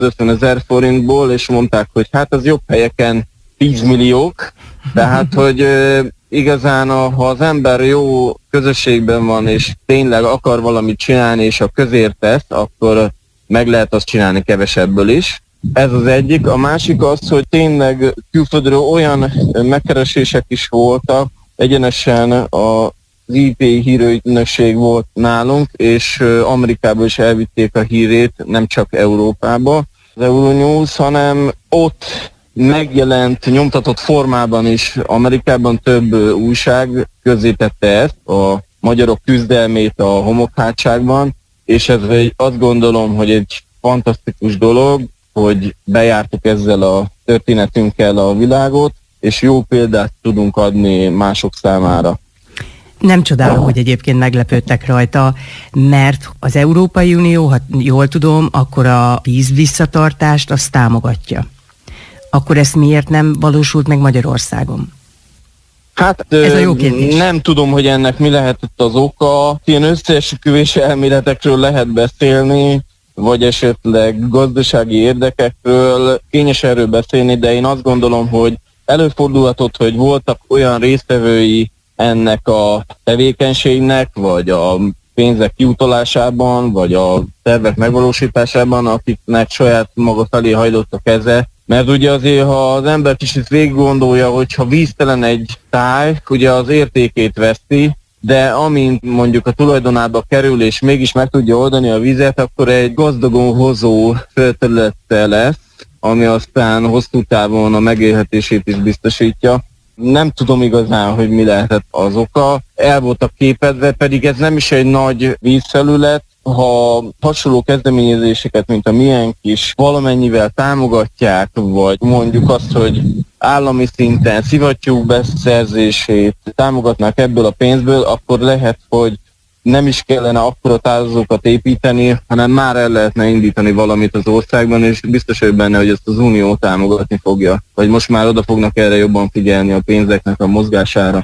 250 000 forintból, és mondták, hogy hát az jobb helyeken 10 milliók, tehát hogy igazán ha az ember jó közösségben van, és tényleg akar valamit csinálni, és a közért tesz, akkor meg lehet azt csinálni kevesebből is. Ez az egyik. A másik az, hogy tényleg külföldről olyan megkeresések is voltak, egyenesen az IP hírügynökség volt nálunk, és Amerikába is elvitték a hírét, nem csak Európába, az Euronews, hanem ott megjelent nyomtatott formában is Amerikában több újság közzétette ezt, a magyarok küzdelmét a homokhátságban, és ez azt gondolom, hogy egy fantasztikus dolog, hogy bejártuk ezzel a történetünkkel a világot, és jó példát tudunk adni mások számára. Nem csodálom, hogy egyébként meglepődtek rajta, mert az Európai Unió, ha jól tudom, akkor a víz visszatartást azt támogatja. Akkor ezt miért nem valósult meg Magyarországon? Hát ez a jó kérdés. Nem tudom, hogy ennek mi lehetett az oka. Ilyen összeesküvés elméletekről lehet beszélni, vagy esetleg gazdasági érdekekről, kényes erről beszélni, de én azt gondolom, hogy előfordulhatott, hogy voltak olyan résztvevői ennek a tevékenységnek, vagy a pénzek kiutalásában, vagy a tervek megvalósításában, akiknek saját maga felé hajlott a keze. Mert ugye azért, ha az ember kicsit végig gondolja, hogyha víztelen egy táj, ugye az értékét veszti, de amint mondjuk a tulajdonába kerül, és mégis meg tudja oldani a vizet, akkor egy gazdagon hozó földterülete lesz, ami aztán hosszú távon a megélhetését is biztosítja. Nem tudom igazán, hogy mi lehetett az oka. El voltak képedve, pedig ez nem is egy nagy vízfelület. Ha hasonló kezdeményezéseket, mint a miénk is valamennyivel támogatják, vagy mondjuk azt, hogy állami szinten szivattyúk beszerzését támogatnak ebből a pénzből, akkor lehet, hogy nem is kellene akkora tározókat építeni, hanem már el lehetne indítani valamit az országban, és biztos vagyok benne, hogy ezt az Unió támogatni fogja. Vagy most már oda fognak erre jobban figyelni a pénzeknek a mozgására.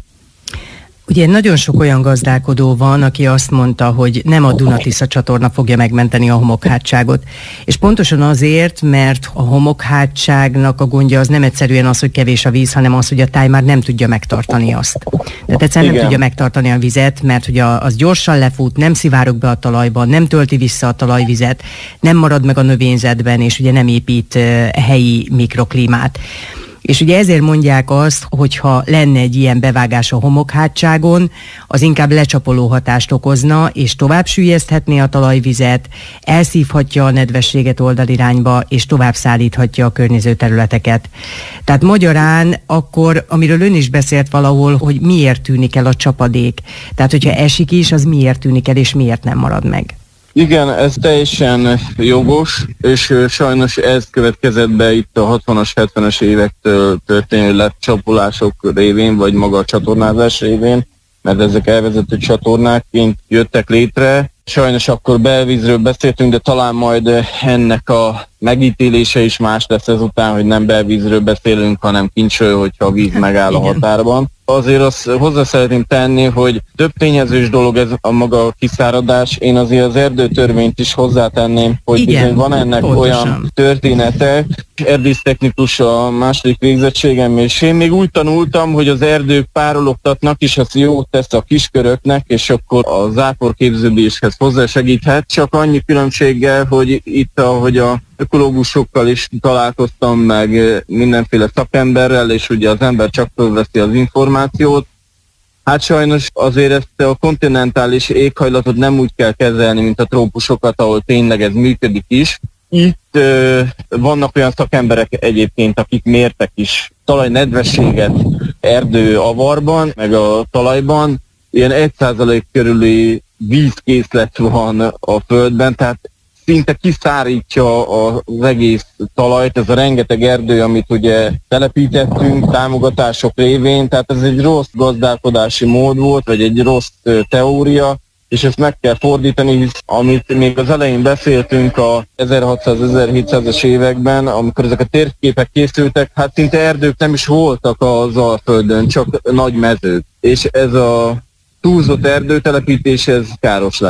Ugye nagyon sok olyan gazdálkodó van, aki azt mondta, hogy nem a Duna-Tisza csatorna fogja megmenteni a homokhátságot. És pontosan azért, mert a homokhátságnak a gondja az nem egyszerűen az, hogy kevés a víz, hanem az, hogy a táj már nem tudja megtartani azt. Tehát egyszerűen nem tudja megtartani a vizet, mert hogy az gyorsan lefut, nem szivárog be a talajba, nem tölti vissza a talajvizet, nem marad meg a növényzetben, és ugye nem épít helyi mikroklímát. És ugye ezért mondják azt, hogyha lenne egy ilyen bevágás a homokhátságon, az inkább lecsapoló hatást okozna, és tovább süllyeszthetné a talajvizet, elszívhatja a nedvességet oldalirányba, és tovább szállíthatja a környező területeket. Tehát magyarán akkor, amiről ön is beszélt valahol, hogy miért tűnik el a csapadék. Tehát, hogyha esik is, az miért tűnik el, és miért nem marad meg? Igen, ez teljesen jogos, és sajnos ez következett be itt a 60-as, 70-es évektől történő lecsapolások révén, vagy maga a csatornázás révén, mert ezek elvezető csatornákként jöttek létre. Sajnos akkor belvízről beszéltünk, de talán majd ennek a megítélése is más lesz ezután, hogy nem belvízről beszélünk, hanem kincsről, hogyha a víz megáll a határban. Azért azt hozzá szeretném tenni, hogy több tényezős dolog ez a maga kiszáradás. Én azért az erdőtörvényt is hozzátenném, hogy bizony van ennek olyan története. Erdésztechnikus a második végzettségem, és én még úgy tanultam, hogy az erdők párologtatnak, és az jót tesz a kisköröknek, és akkor a záporképződéshez hozzásegíthet. Csak annyi különbséggel, hogy itt, ahogy a ökológusokkal is találkoztam, meg mindenféle szakemberrel, és ugye az ember csak fölveszi az információt. Hát sajnos azért ezt a kontinentális éghajlatot nem úgy kell kezelni, mint a trópusokat, ahol tényleg ez működik is. Itt vannak olyan szakemberek egyébként, akik mértek is talajnedvességet erdő avarban, meg a talajban. Ilyen 1% körüli vízkészlet van a földben, tehát szinte kiszárítja az egész talajt, ez a rengeteg erdő, amit ugye telepítettünk támogatások révén, tehát ez egy rossz gazdálkodási mód volt, vagy egy rossz teória, és ezt meg kell fordítani, hisz amit még az elején beszéltünk a 1600-1700-es években, amikor ezek a térképek készültek, hát szinte erdők nem is voltak az Alföldön, csak nagy mezők. És ez a túlzott erdőtelepítés, ez káros lett.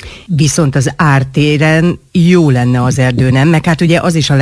Viszont az ártéren jó lenne az erdő, nem? Meg hát ugye az is a